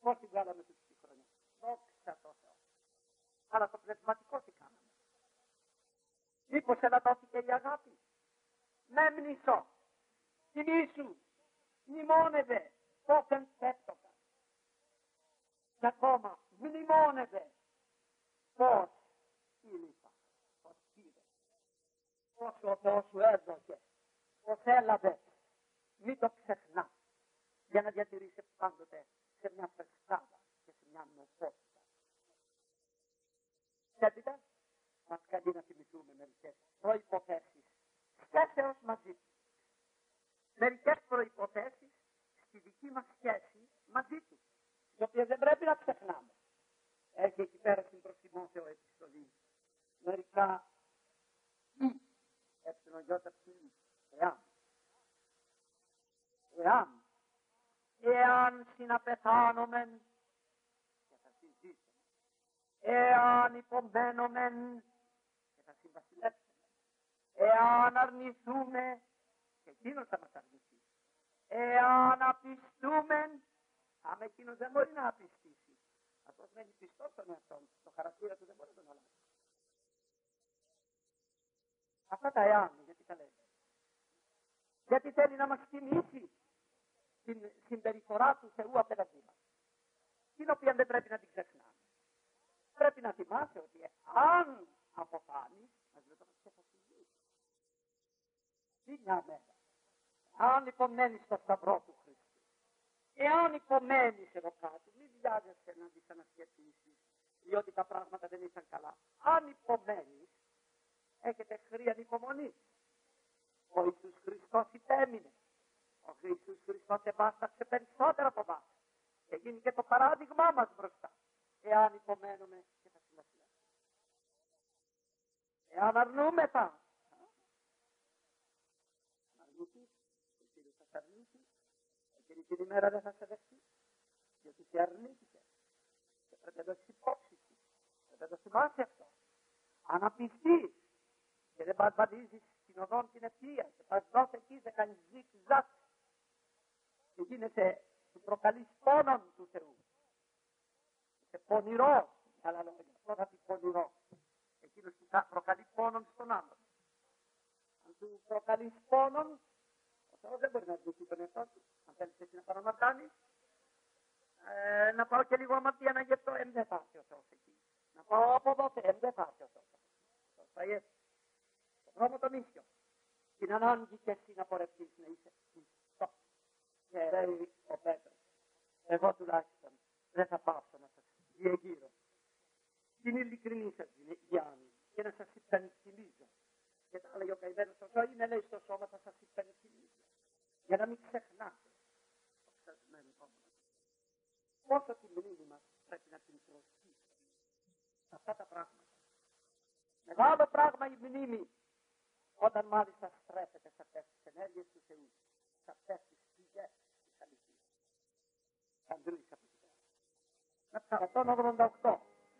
Πώς την βγάλαμε τούτη τη χρονιά? Δόξα τω Θεώ. Αλλά το πνευματικό τι κάναμε? Μήπως ελαττώθηκε η αγάπη? Μέμνησο, θυμήσου, μνημόνευε, πόθεν πέπτοκα. Και ακόμα μνημόνευε πώς ήλυπα, πώς πήρε, πόσο ο Θεός σου έδωκε, πώς έλαβε. Μην το ξεχνά, για να διατηρήσει πάντοτε σε μια φρεσκάδα και σε μια νοπότητα. Και έπειτα μας καλεί να θυμηθούμε μερικές προϋποθέσεις σχέσεως μαζί του. Μερικές προϋποθέσεις στη δική μας σχέση μαζί του, τις οποίες δεν πρέπει να ξεχνάμε. Έχει εκεί πέρα στην προς Τιμόθεο επιστολή μερικά εάν συναπεθάνομεν και θα συζήσουμε, εάν υπομένομεν και θα συμβασιλέψουμε, εάν αρνηθούμε και εκείνος θα μας αρνηθεί, εάν απιστούμεν, άμα εκείνος δεν μπορεί να απιστήσει, αυτός μένει πιστός στον εαυτό του, το χαρακτήρα του δεν μπορεί να τον αλλάξει. Αυτά τα εάν, γιατί τα λέει? Γιατί θέλει να μας θυμίσει την συμπεριφορά του Θεού απέναντί μας, την οποία δεν πρέπει να την ξεχνάμε. Πρέπει να θυμάσαι ότι αν αποφάνεις, μας λέει τώρα και θα συζήσει. Τι μια μέρα, αν υπομένεις στο σταυρό του Χριστού, εάν υπομένεις εδώ κάτω, μην βιάζεσαι να τις ανασκεφτήσεις, διότι τα πράγματα δεν ήσαν καλά. Αν υπομένεις, έχετε χρήαν υπομονή. Ο Ιησούς Χριστός υπέμεινε. Ο Ιησούς Χριστός επάσταξε περισσότερα από εμάς και γίνει και το παράδειγμά μας μπροστά. Εάν υπομένουμε και θα συμβασιλεύσουμε. Εάν αρνούμεθα, αρνηθείς, εκείνος θα σε αρνήσει, εκείνη την ημέρα δεν θα σε δεχτεί, διότι σε αρνήθηκε. Και πρέπει να το έχεις υπόψη σου, πρέπει να το θυμάσαι αυτό. Αν απιστείς και δεν παρβαδίζεις την οδόν την ευθεία και πας δώσε εκεί, δεν κάνεις ζικ-ζακ και γίνεσαι, του προκαλείς πόνον του Θεού. Είσαι πονηρός, με άλλα λόγια, αυτό θα πει πονηρό. Εκείνος που προκαλεί πόνον στον άλλον. Αν του προκαλείς πόνον, ο Θεός δεν μπορεί να αρνηθεί τον εαυτό του. Αν θέλεις εσύ να παραμαρτάνεις, να πάω και λίγο αμαρτία να γευτώ, δεν θα έρθει ο Θεός εκεί. Να πάω από εδώ, δεν θα έρθει ο Θεός. Θα έρθει στον δρόμο τον ίσιο. Την ανάγκη και εσύ να πορευτείς να είσαι πιστός. Και λέει ο Πέτρος, εγώ τουλάχιστον δεν θα πάψω να σας διεγείρω την ειλικρινή σας Γιάννη και να σας υπενθυμίζω. Και τα λέει ο καημένος όσο είναι, λέει στο σώμα, θα σας υπενθυμίζω. Για να μην ξεχνάτε το ξεσμένο όνομα. Πόσο τη μνήμη μας πρέπει να την προσθήσουμε σε αυτά τα πράγματα. Μεγάλο πράγμα η μνήμη, όταν μάλιστα στρέφεται σε αυτές τις ενέργειες του Θεού, σε αυτές τις πηγές της αληθείας. Αντλείς από την πέρα. Να ψάρα, 188.